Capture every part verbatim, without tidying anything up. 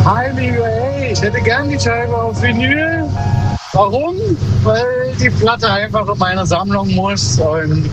Hi, Liebe, hey, ich hätte gern die Scheibe auf Vinyl. Warum? Weil die Platte einfach in meine Sammlung muss. Und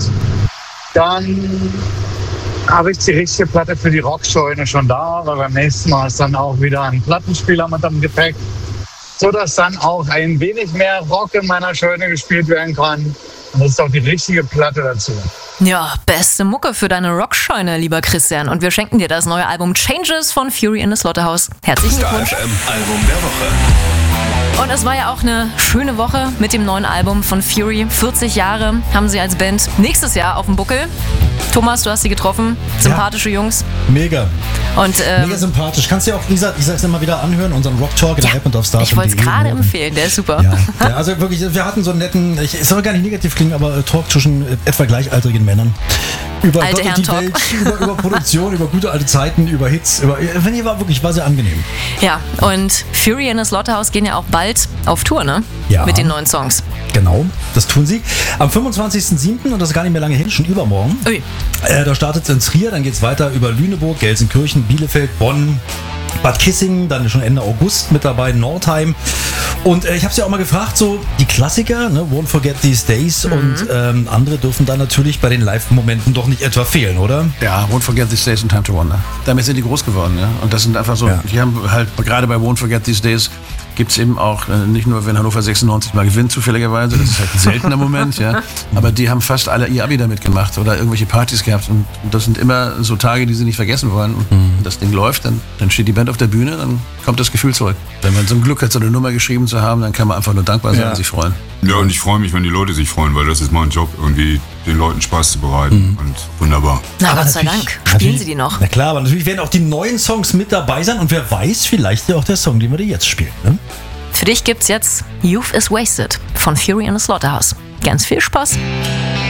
dann habe ich die richtige Platte für die Rockscheune schon da, weil beim nächsten Mal ist dann auch wieder ein Plattenspieler mit am Gepäck, sodass dann auch ein wenig mehr Rock in meiner Scheune gespielt werden kann. Und das ist auch die richtige Platte dazu. Ja, beste Mucke für deine Rockscheune, lieber Christian. Und wir schenken dir das neue Album Changes von Fury in the Slaughterhouse. Herzlichen Glückwunsch. Star F M Album der Woche. Und es war ja auch eine schöne Woche mit dem neuen Album von Fury. vierzig Jahre haben sie als Band nächstes Jahr auf dem Buckel. Thomas, du hast sie getroffen. Sympathische ja. Jungs. Mega. Und, ähm, Mega sympathisch. Kannst du ja auch, Lisa, ich sag's immer wieder anhören, unseren Rock Talk in ja, der App und auf Star. Ich wollte es gerade empfehlen, der ist super. Ja. ja, also wirklich, wir hatten so einen netten, ich, es soll gar nicht negativ klingen, aber äh, Talk zwischen äh, etwa gleichaltrigen Männern. Über Alte Gott und die Herren-Talk. Welt, über, über Produktion, über gute alte Zeiten, über Hits. Über, wenn ihr war wirklich, war sehr angenehm. Ja, und Fury in the Slaughterhouse gehen ja auch bald auf Tour, ne? Ja. Mit den neuen Songs. Genau, das tun sie. Am fünfundzwanzigsten siebten und das ist gar nicht mehr lange hin, schon übermorgen. Ui. Äh, da startet es in Trier, dann geht es weiter über Lüneburg, Gelsenkirchen, Bielefeld, Bonn, Bad Kissingen, dann schon Ende August mit dabei, Nordheim. Und äh, ich habe sie ja auch mal gefragt, so die Klassiker, ne, Won't Forget These Days mhm. und ähm, andere dürfen da natürlich bei den Live-Momenten doch nicht etwa fehlen, oder? Ja, Won't Forget These Days und Time to Wonder. Damit sind die groß geworden, ja. Und das sind einfach so, Ja. die haben halt, gerade bei Won't Forget These Days gibt es eben auch, äh, nicht nur, wenn Hannover sechsundneunzig mal gewinnt, zufälligerweise, das ist halt ein seltener Moment, ja. Aber die haben fast alle ihr Abi damit gemacht oder irgendwelche Partys gehabt. Und das sind immer so Tage, die sie nicht vergessen wollen. Und Mhm. das Ding läuft, dann, dann steht die Band auf der Bühne, dann kommt das Gefühl zurück. Wenn man so ein Glück hat, so eine Nummer geschrieben zu haben, dann kann man einfach nur dankbar sein Ja. und sich freuen. Ja, und ich freue mich, wenn die Leute sich freuen, weil das ist mein Job, irgendwie den Leuten Spaß zu bereiten. Und wunderbar. Na, Aber Gott sei natürlich- Dank. Spielen natürlich- sie die noch? Na klar, aber natürlich werden auch die neuen Songs mit dabei sein und wer weiß, vielleicht ja auch der Song, den wir dir jetzt spielen. Ne? Für dich gibt's jetzt Youth is Wasted von Fury in the Slaughterhouse. Ganz viel Spaß.